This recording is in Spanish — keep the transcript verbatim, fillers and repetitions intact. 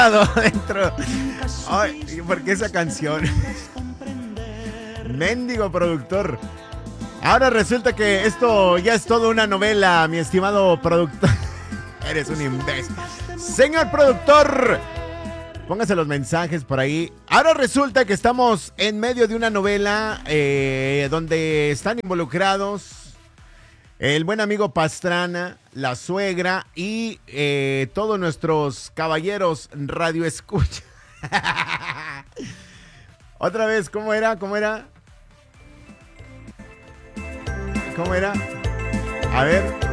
dentro. Ay, ¿por qué esa canción? Mendigo productor. Ahora resulta que esto ya es toda una novela, mi estimado productor. Eres un imbécil. Señor productor, póngase los mensajes por ahí. Ahora resulta que estamos en medio de una novela eh, donde están involucrados el buen amigo Pastrana, la suegra y eh, todos nuestros caballeros radio escucha. Otra vez, ¿cómo era? ¿Cómo era? ¿Cómo era? A ver.